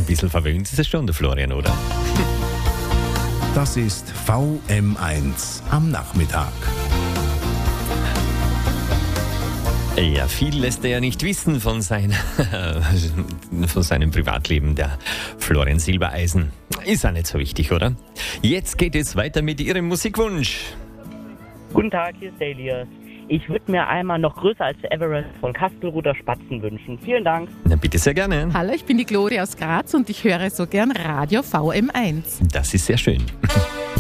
bisschen verwöhnt ist es schon, der Florian, oder? Das ist VM1 am Nachmittag. Ja, viel lässt er ja nicht wissen von seinem Privatleben, der Florian Silbereisen. Ist auch nicht so wichtig, oder? Jetzt geht es weiter mit Ihrem Musikwunsch. Guten Tag, hier ist der Elias. Ich würde mir einmal noch größer als der Everest von Kastelruther Spatzen wünschen. Vielen Dank. Na bitte, sehr gerne. Hallo, ich bin die Gloria aus Graz und ich höre so gern Radio VM1. Das ist sehr schön.